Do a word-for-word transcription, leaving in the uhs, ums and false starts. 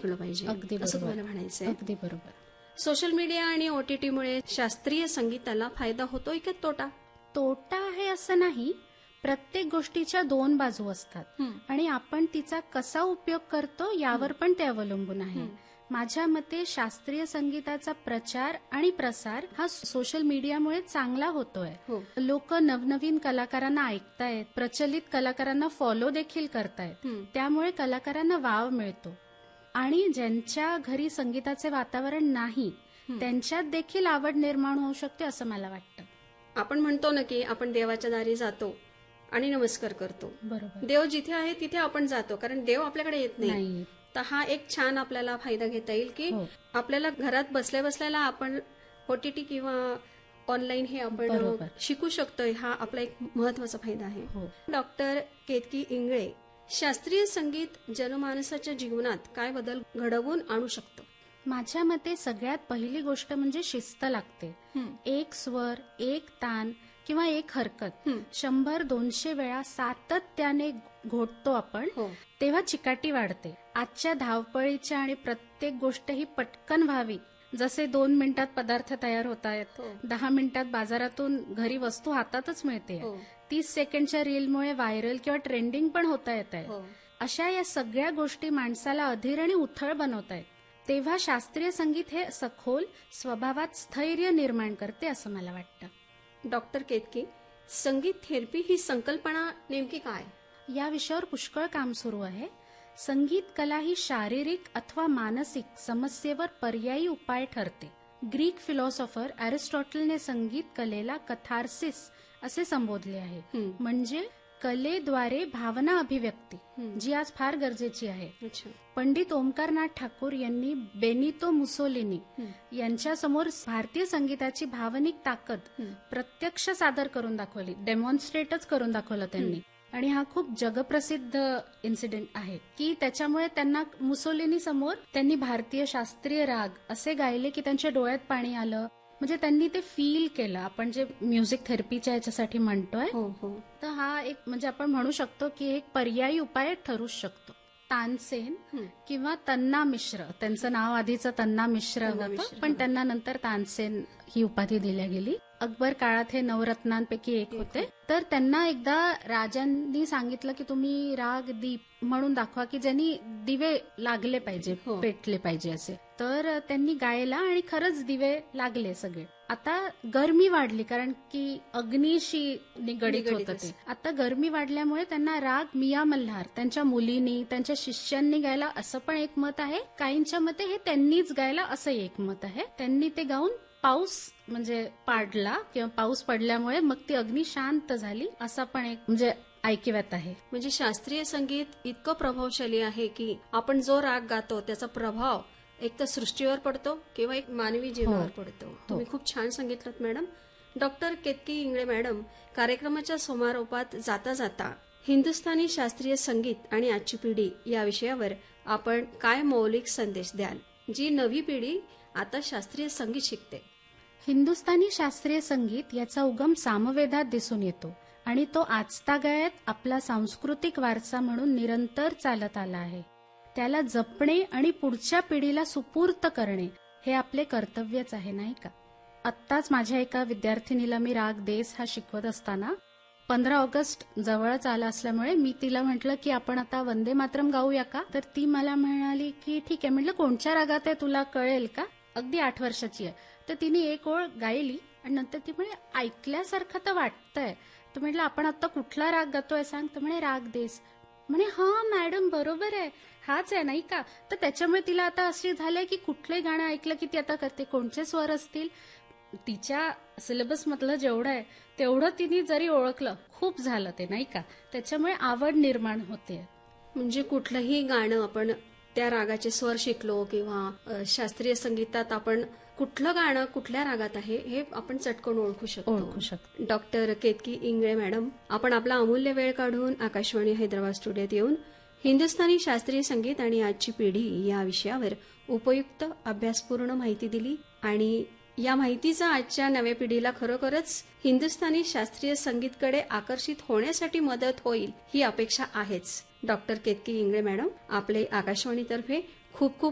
शिकलं पाहिजे, अगदी असं बरोबर. तुम्हाला म्हणायचंय. अगदी बरोबर. सोशल मीडिया आणि ओटीटीमुळे शास्त्रीय संगीताला फायदा होतोय की तोटा? तोटा आहे असं नाही. प्रत्येक गोष्टीच्या दोन बाजू असतात आणि आपण तिचा कसा उपयोग करतो यावर पण ते अवलंबून आहे. माझ्या मते शास्त्रीय संगीताचा प्रचार आणि प्रसार हा सोशल मीडियामुळे चांगला होतोय. लोक नवनवीन कलाकारांना ऐकतायत, प्रचलित कलाकारांना फॉलो देखील करतायत. त्यामुळे कलाकारांना वाव मिळतो आणि ज्यांच्या घरी संगीताचे वातावरण नाही त्यांच्यात देखील आवड निर्माण होऊ शकते असं मला वाटतं. आपण म्हणतो ना की आपण देवाच्या दारी जातो आणि नमस्कार करतो. बरोबर. देव जिथे आहे तिथे आपण जातो, कारण देव आपल्याकडे येत नाही. नाही. तर हा एक छान आपल्याला फायदा घेता येईल की हो. आपल्याला घरात बसल्या बसल्याला आपण ओटीटी किंवा ऑनलाईन हे आपण बरोबर. शिकू शकतोय. हा आपला एक महत्वाचा फायदा आहे. हो. डॉक्टर केतकी इंगळे, शास्त्रीय संगीत जनमानसाच्या जीवनात काय बदल घडवून आणू शकतं? माझ्या मते सगळ्यात पहिली गोष्ट म्हणजे शिस्त लागते. एक स्वर, एक तान किंवा एक हरकत शंभर दोनशे वेळा सातत्याने घोटतो आपण, तेव्हा चिकाटी वाढते. आजच्या धावपळीच्या आणि प्रत्येक गोष्ट ही पटकन व्हावी, जसे दोन मिनिटात पदार्थ तयार होत आहेत, दहा मिनिटात बाजारातून घरी वस्तू हातातच मिळते, तीस सेकंडच्या रीलमुळे व्हायरल किंवा ट्रेंडिंग पण होता येत आहे. अशा या सगळ्या गोष्टी माणसाला अधीर आणि उथळ बनवतायत. तेव्हा शास्त्रीय संगीत हे सखोल स्वभावात स्थैर्य निर्माण करते असं मला वाटतं. डॉक्टर केतकी, संगीत थेरपी ही संकल्पना नेमकी काय? या विषयावर पुष्कळ काम सुरू आहे. संगीत कला ही शारीरिक अथवा मानसिक समस्येवर पर्यायी उपाय ठरते. ग्रीक फिलॉसॉफर अरिस्टॉटलने संगीत कलेला कथार्सिस असे संबोधले आहे. म्हणजे कलेद्वारे भावना अभिव्यक्ती, जी आज फार गरजेची आहे. पंडित ओमकारनाथ ठाकूर यांनी बेनितो मुसोलिनी यांच्या समोर भारतीय संगीताची भावनिक ताकद प्रत्यक्ष सादर करून दाखवली, डेमॉन्स्ट्रेटच करून दाखवलं त्यांनी. आणि हा खूप जगप्रसिद्ध इन्सिडेंट आहे की त्याच्यामुळे त्यांना मुसोलिनी समोर त्यांनी भारतीय शास्त्रीय राग असे गायले की त्यांच्या डोळ्यात पाणी आलं. म्हणजे त्यांनी ते फील केलं. आपण जे म्युझिक थेरपीच्या याच्यासाठी म्हणतोय, तर हा एक म्हणजे आपण म्हणू शकतो की एक पर्यायी उपाय ठरू शकतो. तानसेन किंवा तन्ना मिश्र, त्यांचं नाव आधीचं तन्ना मिश्र होतं, पण त्यांना नंतर तानसेन ही उपाधी दिल्या गेली. अकबर काळात हे नवरत्नांपैकी एक होते. तर त्यांना एकदा राजांनी सांगितलं की तुम्ही राग दीप म्हणून दाखवा की ज्यांनी दिवे लागले पाहिजे, पेटले पाहिजे असे. तर त्यांनी गायला आणि खरंच दिवे लागले सगळे. आता गरमी वाढली, कारण की अग्नीशी निगडीत होतं ते. आता गरमी वाढल्यामुळे त्यांना राग मिया मल्हार त्यांच्या मुलींनी, त्यांच्या शिष्यांनी गायला असं पण एक मत आहे. काहींच्या मते हे त्यांनीच गायला असं एक मत आहे. त्यांनी ते गाऊन पाऊस म्हणजे पाडला किंवा पाऊस पडल्यामुळे मग ती अग्नी शांत झाली, असा पण एक म्हणजे ऐकिवात आहे. म्हणजे शास्त्रीय संगीत इतकं प्रभावशाली आहे की आपण जो राग गातो त्याचा प्रभाव एक तर सृष्टीवर पडतो किंवा एक मानवी जीवनावर पडतो. तुम्ही खूप छान सांगितलं madam. Doctor Ketaki Ingale madam, कार्यक्रमाच्या समारोपात जाता जाता हिंदुस्थानी शास्त्रीय संगीत आणि आजची पिढी या विषयावर आपण काय मौलिक संदेश द्याल, जी नवी पिढी आता शास्त्रीय संगीत शिकते? हिंदुस्थानी शास्त्रीय संगीत याचा उगम सामवेदात दिसून येतो आणि तो आजतागायत आपला सांस्कृतिक वारसा म्हणून निरंतर चालत आला आहे. त्याला जपणे आणि पुढच्या पिढीला सुपूर्त करणे हे आपले कर्तव्यच आहे, नाही का? आत्ताच माझ्या एका विद्यार्थिनीला मी राग देस हा शिकवत असताना पंधरा ऑगस्ट जवळच आला असल्यामुळे मी तिला म्हटलं की आपण आता वंदे मातरम गाऊया का? तर ती मला म्हणाली की ठीक आहे. म्हटलं कोणत्या रागात आहे तुला कळेल का? अगदी आठ वर्षाची आहे. तर तिने एक ओळ गायली आणि नंतर ती म्हणे ऐकल्यासारखं तर वाटतंय. तर म्हटलं आपण आता कुठला राग गातोय सांग? तर म्हणे राग देस. म्हणे हा मॅडम बरोबर आहे, हाच आहे नाही का? तर त्याच्यामुळे तिला आता अशी झालंय की कुठलंही गाणं ऐकलं की ती आता करते. कोणते स्वर असतील, तिच्या सिलेबस मधलं जेवढं आहे तेवढं तिने जरी ओळखलं खूप झालं ते, नाही का? त्याच्यामुळे आवड निर्माण होते. म्हणजे कुठलंही गाणं आपण त्या रागाचे स्वर शिकलो किंवा शास्त्रीय संगीतात आपण कुठलं गाणं कुठल्या रागात आहे हे आपण चटकन ओळखू शकतो ओळखू शकतो डॉक्टर केतकी इंगळे मॅडम, आपण आपला अमूल्य वेळ काढून आकाशवाणी हैदराबाद स्टुडिओत येऊन हिंदुस्थानी शास्त्रीय संगीत आणि आजची पिढी या विषयावर उपयुक्त अभ्यासपूर्ण माहिती दिली आणि या माहितीचा आजच्या नव्या पिढीला खरोखरच हिंदुस्थानी शास्त्रीय संगीतकडे आकर्षित होण्यासाठी मदत होईल ही अपेक्षा आहेच. डॉक्टर केतकी इंगळे मॅडम, आपले आकाशवाणीतर्फे खूप खूप